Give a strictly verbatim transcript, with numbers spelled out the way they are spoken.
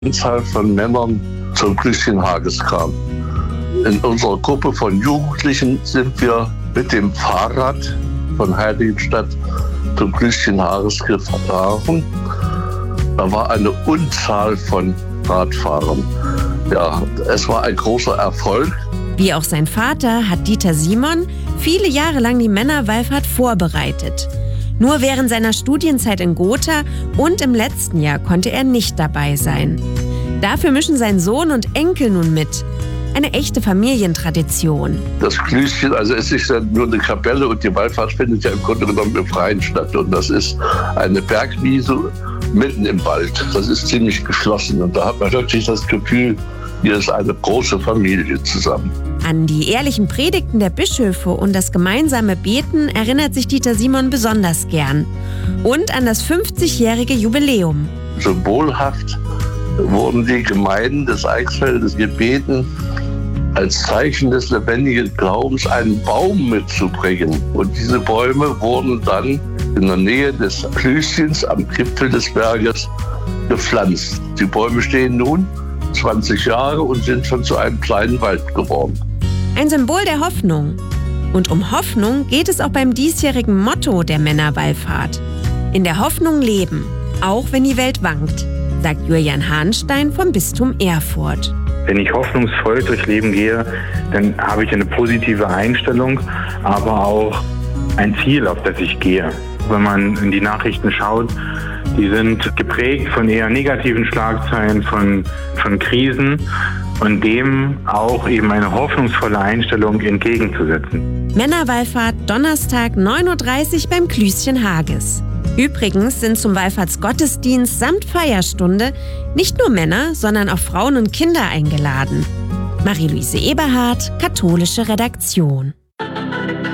Anzahl von Männern zum Klüschen Hages kam. In unserer Gruppe von Jugendlichen sind wir mit dem Fahrrad von Heiligenstadt zum Klüschen Hages gefahren. Da war eine Unzahl von Radfahrern. Ja, es war ein großer Erfolg. Wie auch sein Vater hat Dieter Simon viele Jahre lang die Männerwallfahrt vorbereitet. Nur während seiner Studienzeit in Gotha und im letzten Jahr konnte er nicht dabei sein. Dafür mischen sein Sohn und Enkel nun mit. Eine echte Familientradition. Das Klüschen, also es ist ja nur eine Kapelle und die Wallfahrt findet ja im Grunde genommen im Freien statt. Und das ist eine Bergwiese mitten im Wald. Das ist ziemlich geschlossen und da hat man wirklich das Gefühl, hier ist eine große Familie zusammen. An die ehrlichen Predigten der Bischöfe und das gemeinsame Beten erinnert sich Dieter Simon besonders gern. Und an das fünfzigjährige Jubiläum. Symbolhaft wurden die Gemeinden des Eichsfeldes gebeten, als Zeichen des lebendigen Glaubens einen Baum mitzubringen. Und diese Bäume wurden dann in der Nähe des Klüschens am Gipfel des Berges gepflanzt. Die Bäume stehen nun zwanzig Jahre und sind schon zu einem kleinen Wald geworden. Ein Symbol der Hoffnung. Und um Hoffnung geht es auch beim diesjährigen Motto der Männerwallfahrt. In der Hoffnung leben, auch wenn die Welt wankt, sagt Julian Hahnstein vom Bistum Erfurt. Wenn ich hoffnungsvoll durchs Leben gehe, dann habe ich eine positive Einstellung, aber auch ein Ziel, auf das ich gehe. Wenn man in die Nachrichten schaut, die sind geprägt von eher negativen Schlagzeilen, von, von Krisen und dem auch eben eine hoffnungsvolle Einstellung entgegenzusetzen. Männerwallfahrt Donnerstag neun Uhr dreißig beim Klüschen Hages. Übrigens sind zum Wallfahrtsgottesdienst samt Feierstunde nicht nur Männer, sondern auch Frauen und Kinder eingeladen. Marie-Louise Eberhardt, katholische Redaktion.